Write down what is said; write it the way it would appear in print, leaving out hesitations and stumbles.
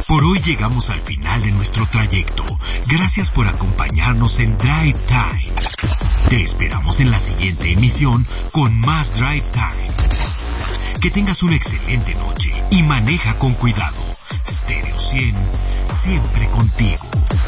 Por hoy llegamos al final de nuestro trayecto. Gracias por acompañarnos en Drive Time. Te esperamos en la siguiente emisión con más Drive Time. Que tengas una excelente noche y maneja con cuidado. Stereo 100, siempre contigo.